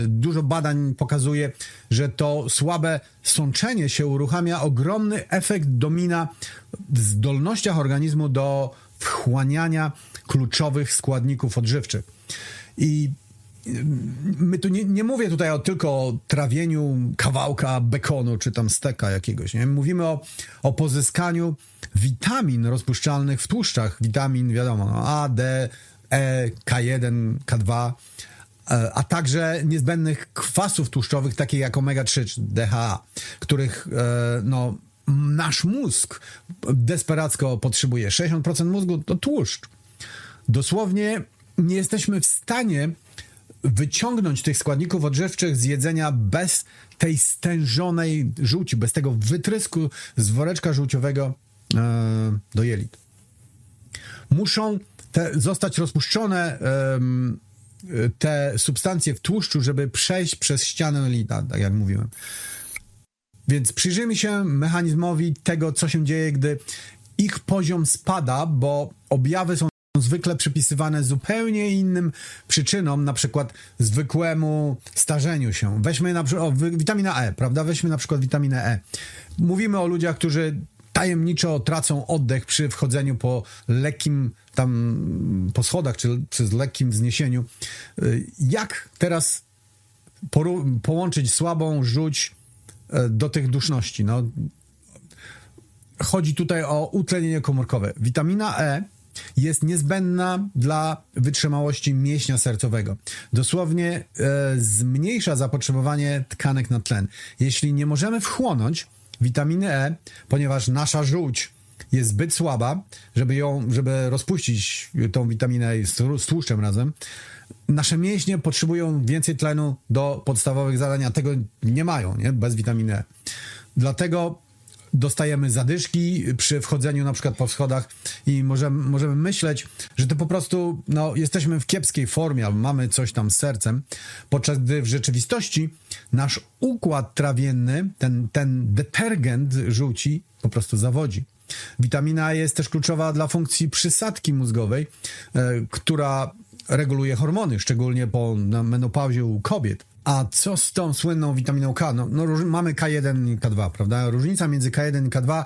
Dużo badań pokazuje, że to słabe sączenie się uruchamia ogromny efekt domina w zdolnościach organizmu do wchłaniania kluczowych składników odżywczych. I my tu nie mówię tutaj tylko o trawieniu kawałka bekonu czy tam steka jakiegoś. Nie? Mówimy o pozyskaniu witamin rozpuszczalnych w tłuszczach. Witamin, wiadomo, A, D, E, K1, K2, a także niezbędnych kwasów tłuszczowych, takich jak omega-3 czy DHA, których nasz mózg desperacko potrzebuje. 60% mózgu to tłuszcz. Dosłownie nie jesteśmy w stanie wyciągnąć tych składników odżywczych z jedzenia bez tej stężonej żółci, bez tego wytrysku z woreczka żółciowego do jelit. Muszą zostać rozpuszczone te substancje w tłuszczu, żeby przejść przez ścianę jelita, tak jak mówiłem. Więc przyjrzyjmy się mechanizmowi tego, co się dzieje, gdy ich poziom spada, bo objawy są zwykle przypisywane zupełnie innym przyczynom, na przykład zwykłemu starzeniu się. Weźmy na przykład witamina E, prawda? Weźmy na przykład witaminę E. Mówimy o ludziach, którzy tajemniczo tracą oddech przy wchodzeniu po lekkim po schodach, czy z lekkim wzniesieniu. Jak teraz połączyć słabą żółć do tych duszności? No, chodzi tutaj o utlenienie komórkowe. Witamina E jest niezbędna dla wytrzymałości mięśnia sercowego. Dosłownie zmniejsza zapotrzebowanie tkanek na tlen. Jeśli nie możemy wchłonąć witaminy E, ponieważ nasza żółć jest zbyt słaba, żeby rozpuścić tą witaminę E z tłuszczem razem, nasze mięśnie potrzebują więcej tlenu do podstawowych zadań, a tego nie mają, nie? Bez witaminy E. Dlatego dostajemy zadyszki przy wchodzeniu na przykład po schodach i możemy myśleć, że to po prostu jesteśmy w kiepskiej formie albo mamy coś tam z sercem, podczas gdy w rzeczywistości nasz układ trawienny, ten detergent żółci po prostu zawodzi. Witamina E jest też kluczowa dla funkcji przysadki mózgowej, która reguluje hormony, szczególnie po menopauzie u kobiet. A co z tą słynną witaminą K? Mamy K1 i K2, prawda? Różnica między K1 i K2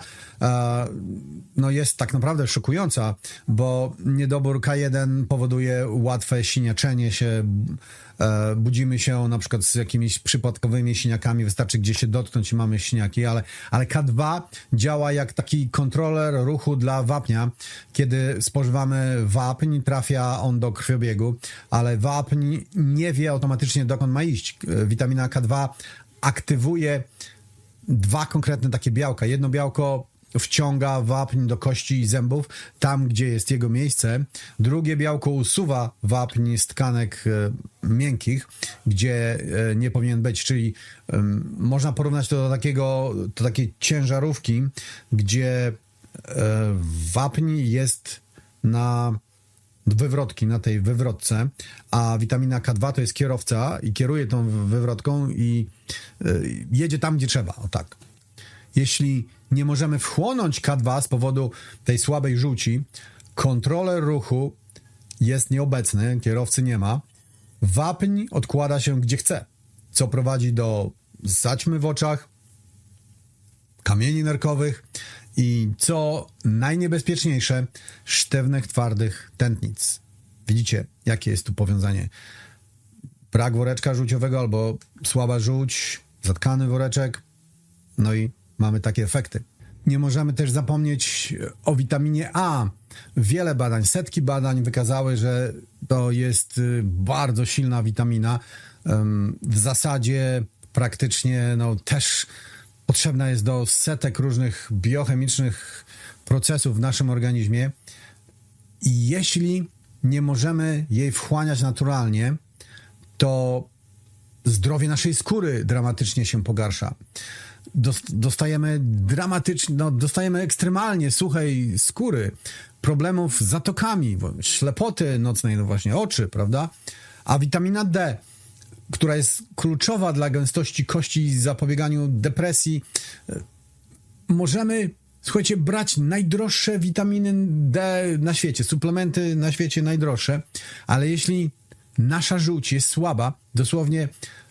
jest tak naprawdę szokująca, bo niedobór K1 powoduje łatwe siniaczenie się, budzimy się na przykład z jakimiś przypadkowymi siniakami, wystarczy gdzieś się dotknąć i mamy siniaki, ale K2 działa jak taki kontroler ruchu dla wapnia. Kiedy spożywamy wapń, trafia on do krwiobiegu, ale wapń nie wie automatycznie, dokąd ma iść. Witamina K2 aktywuje dwa konkretne takie białka. Jedno białko wciąga wapń do kości i zębów, tam gdzie jest jego miejsce. Drugie białko usuwa wapń z tkanek miękkich, gdzie nie powinien być, czyli można porównać to do takiej ciężarówki, gdzie wapń jest na wywrotki, na tej wywrotce, a witamina K2 to jest kierowca i kieruje tą wywrotką i jedzie tam, gdzie trzeba, o tak. Jeśli nie możemy wchłonąć K2 z powodu tej słabej żółci, kontroler ruchu jest nieobecny, kierowcy nie ma, wapń odkłada się gdzie chce, co prowadzi do zaćmy w oczach, kamieni nerkowych i co najniebezpieczniejsze, sztywnych, twardych tętnic. Widzicie, jakie jest tu powiązanie? Brak woreczka żółciowego albo słaba żółć, zatkany woreczek, no i mamy takie efekty. Nie możemy też zapomnieć o witaminie A. Wiele badań, setki badań wykazały, że to jest bardzo silna witamina. W zasadzie praktycznie też potrzebna jest do setek różnych biochemicznych procesów w naszym organizmie. I jeśli nie możemy jej wchłaniać naturalnie, to zdrowie naszej skóry dramatycznie się pogarsza. Dostajemy ekstremalnie suchej skóry, problemów z zatokami, ślepoty nocnej, właśnie oczy, prawda? A witamina D, która jest kluczowa dla gęstości kości i zapobieganiu depresji, możemy, słuchajcie, brać najdroższe witaminy D na świecie, suplementy na świecie najdroższe, ale jeśli nasza żółć jest słaba, dosłownie